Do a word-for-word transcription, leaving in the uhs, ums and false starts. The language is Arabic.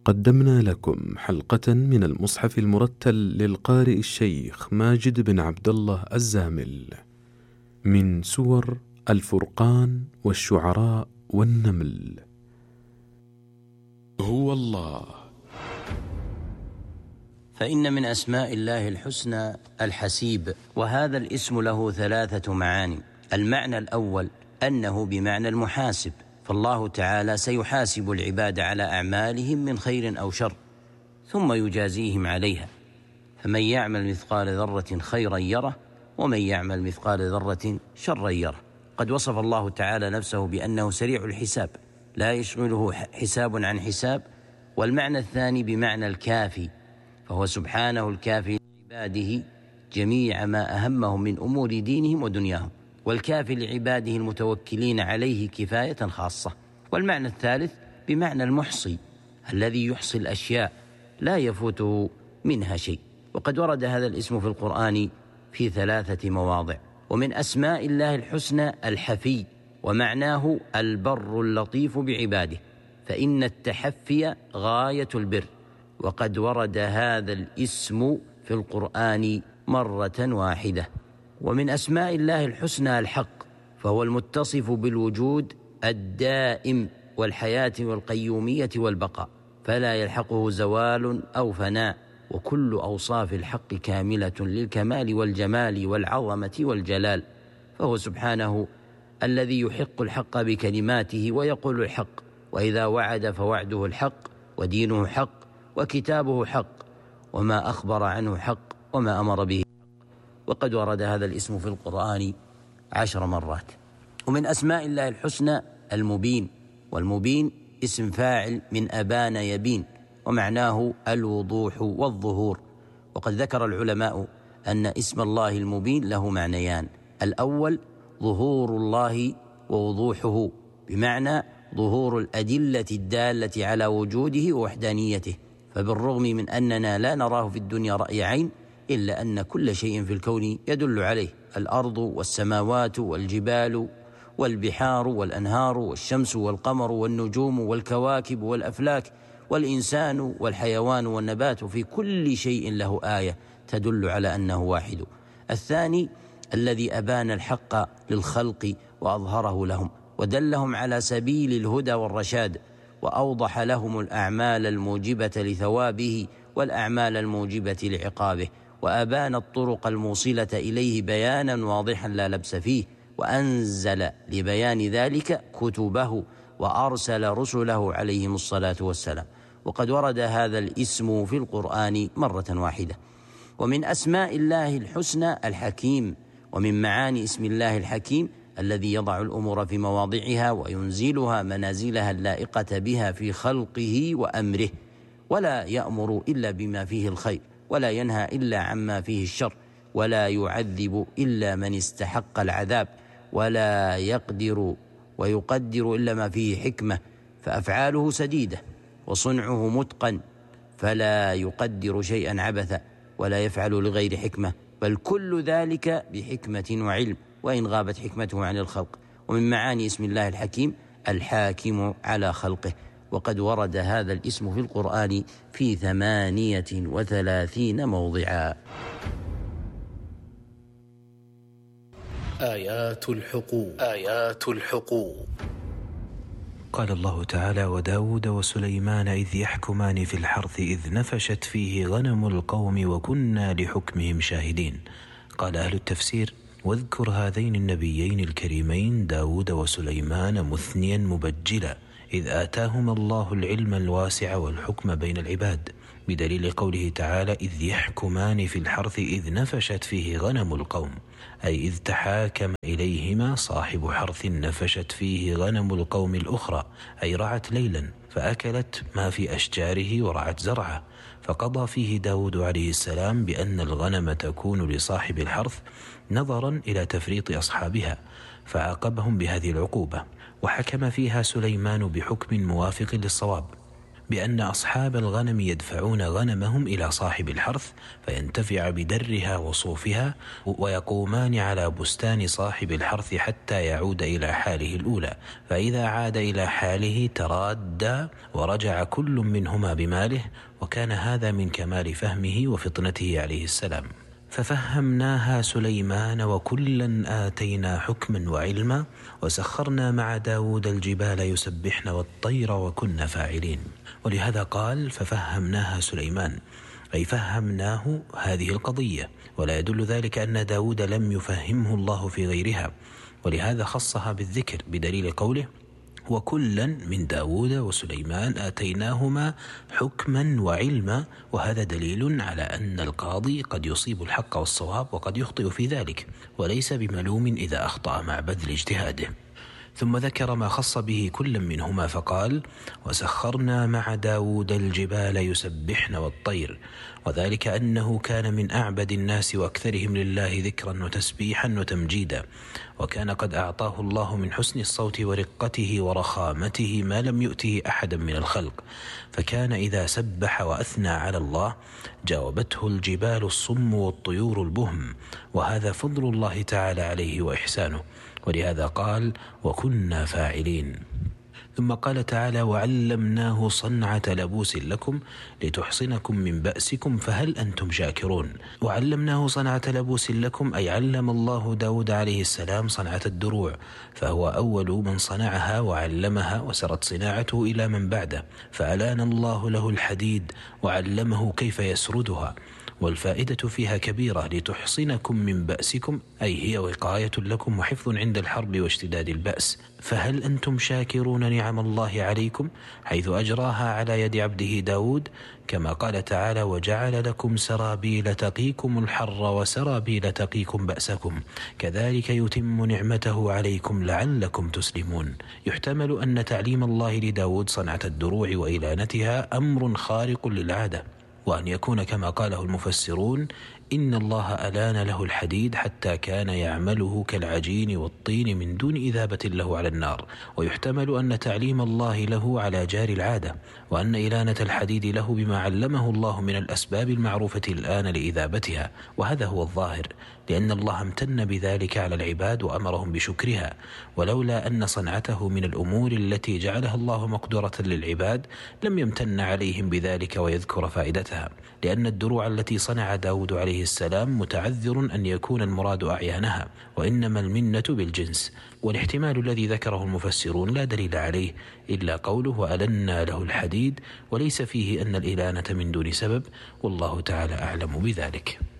قدمنا لكم حلقة من المصحف المرتل للقارئ الشيخ ماجد بن عبد الله الزامل من سور الفرقان والشعراء والنمل. هو الله. فإن من أسماء الله الحسنى الحسيب، وهذا الاسم له ثلاثة معاني. المعنى الأول أنه بمعنى المحاسب، فالله تعالى سيحاسب العباد على أعمالهم من خير أو شر ثم يجازيهم عليها، فمن يعمل مثقال ذرة خيرا يره ومن يعمل مثقال ذرة شرا يره. قد وصف الله تعالى نفسه بأنه سريع الحساب لا يشغله حساب عن حساب. والمعنى الثاني بمعنى الكافي، فهو سبحانه الكافي لعباده جميع ما أهمهم من أمور دينهم ودنياهم، والكافي لعباده المتوكلين عليه كفاية خاصة. والمعنى الثالث بمعنى المحصي، الذي يحصي الأشياء لا يفوته منها شيء. وقد ورد هذا الاسم في القرآن في ثلاثة مواضع. ومن أسماء الله الحسنى الحفي، ومعناه البر اللطيف بعباده، فإن التحفي غاية البر. وقد ورد هذا الاسم في القرآن مرة واحدة. ومن أسماء الله الحسنى الحق، فهو المتصف بالوجود الدائم والحياة والقيومية والبقاء، فلا يلحقه زوال أو فناء، وكل أوصاف الحق كاملة للكمال والجمال والعظمة والجلال. فهو سبحانه الذي يحق الحق بكلماته ويقول الحق، وإذا وعد فوعده الحق، ودينه حق، وكتابه حق، وما أخبر عنه حق، وما أمر به. وقد ورد هذا الاسم في القرآن عشر مرات. ومن أسماء الله الحسنى المبين، والمبين اسم فاعل من أبان يبين، ومعناه الوضوح والظهور. وقد ذكر العلماء أن اسم الله المبين له معنيان: الأول ظهور الله ووضوحه، بمعنى ظهور الأدلة الدالة على وجوده ووحدانيته، فبالرغم من أننا لا نراه في الدنيا رأي عين، إلا أن كل شيء في الكون يدل عليه: الأرض والسماوات والجبال والبحار والأنهار والشمس والقمر والنجوم والكواكب والأفلاك والإنسان والحيوان والنبات، في كل شيء له آية تدل على أنه واحد. الثاني الذي أبان الحق للخلق وأظهره لهم، ودلهم على سبيل الهدى والرشاد، وأوضح لهم الأعمال الموجبة لثوابه والأعمال الموجبة لعقابه، وأبان الطرق الموصلة إليه بيانا واضحا لا لبس فيه، وأنزل لبيان ذلك كتبه وأرسل رسله عليهم الصلاة والسلام. وقد ورد هذا الاسم في القرآن مرة واحدة. ومن أسماء الله الحسنى الحكيم، ومن معاني اسم الله الحكيم الذي يضع الأمور في مواضعها وينزلها منازلها اللائقة بها في خلقه وأمره، ولا يأمر إلا بما فيه الخير، ولا ينهى إلا عما فيه الشر، ولا يعذب إلا من استحق العذاب، ولا يقدر ويقدر إلا ما فيه حكمة، فأفعاله سديدة وصنعه متقن، فلا يقدر شيئا عبثا ولا يفعل لغير حكمة، بل كل ذلك بحكمة وعلم، وإن غابت حكمته عن الخلق. ومن معاني اسم الله الحكيم الحاكم على خلقه. وقد ورد هذا الاسم في القرآن في ثمانية وثلاثين موضعا. آيات الحقوق. آيات الحقوق. قال الله تعالى: وداود وسليمان إذ يحكمان في الحرث إذ نفشت فيه غنم القوم وكنا لحكمهم شاهدين. قال أهل التفسير: واذكر هذين النبيين الكريمين داود وسليمان مثنيا مبجلا إذ آتاهما الله العلم الواسع والحكم بين العباد، بدليل قوله تعالى: إذ يحكمان في الحرث إذ نفشت فيه غنم القوم، أي إذ تحاكم إليهما صاحب حرث نفشت فيه غنم القوم الأخرى، أي رعت ليلا فأكلت ما في أشجاره ورعت زرعه، فقضى فيه داود عليه السلام بأن الغنم تكون لصاحب الحرث نظرا إلى تفريط أصحابها، فعاقبهم بهذه العقوبة. وحكم فيها سليمان بحكم موافق للصواب، بأن أصحاب الغنم يدفعون غنمهم إلى صاحب الحرث فينتفع بدرها وصوفها، ويقومان على بستان صاحب الحرث حتى يعود إلى حاله الأولى، فإذا عاد إلى حاله ترادا ورجع كل منهما بماله. وكان هذا من كمال فهمه وفطنته عليه السلام. ففهمناها سليمان وكلا آتينا حكما وعلما وسخرنا مع داود الجبال يسبحن والطير وكنا فاعلين. ولهذا قال ففهمناها سليمان، أي فهمناه هذه القضية، ولا يدل ذلك أن داود لم يفهمه الله في غيرها، ولهذا خصها بالذكر بدليل قوله وكلا من داود وسليمان آتيناهما حكما وعلما. وهذا دليل على أن القاضي قد يصيب الحق والصواب وقد يخطئ في ذلك، وليس بملوم إذا أخطأ مع بذل اجتهاده. ثم ذكر ما خص به كل منهما فقال وسخرنا مع داود الجبال يسبحن والطير، وذلك أنه كان من أعبد الناس وأكثرهم لله ذكرا وتسبيحا وتمجيدا، وكان قد أعطاه الله من حسن الصوت ورقته ورخامته ما لم يؤته أحدا من الخلق، فكان إذا سبح وأثنى على الله جاوبته الجبال الصم والطيور البهم، وهذا فضل الله تعالى عليه وإحسانه، ولهذا قال وكنا فاعلين. ثم قال تعالى وعلمناه صنعة لبوس لكم لتحصنكم من بأسكم فهل أنتم شاكرون. وعلمناه صنعة لبوس لكم أي علم الله داود عليه السلام صنعة الدروع، فهو أول من صنعها وعلمها، وسرت صناعته إلى من بعده، فألان الله له الحديد وعلمه كيف يسردها. والفائدة فيها كبيرة، لتحصنكم من بأسكم أي هي وقاية لكم وحفظ عند الحرب واشتداد البأس. فهل أنتم شاكرون نعم الله عليكم حيث أجراها على يد عبده داود، كما قال تعالى وجعل لكم سرابيل تقيكم الحر وسرابيل تقيكم بأسكم كذلك يتم نعمته عليكم لعلكم تسلمون. يحتمل أن تعليم الله لداود صنعة الدروع وإلانتها أمر خارق للعادة، وأن يكون كما قاله المفسرون إن الله ألان له الحديد حتى كان يعمله كالعجين والطين من دون إذابة له على النار. ويحتمل أن تعليم الله له على جار العادة، وأن إلانة الحديد له بما علمه الله من الأسباب المعروفة الآن لإذابتها، وهذا هو الظاهر، لأن الله امتن بذلك على العباد وأمرهم بشكرها، ولولا أن صنعته من الأمور التي جعلها الله مقدرة للعباد لم يمتن عليهم بذلك ويذكر فائدتها، لأن الدروع التي صنع داود عليه السلام متعذر أن يكون المراد أعيانها، وإنما المنة بالجنس. والاحتمال الذي ذكره المفسرون لا دليل عليه إلا قوله وألنا له الحديد، وليس فيه أن الإلانة من دون سبب، والله تعالى أعلم بذلك.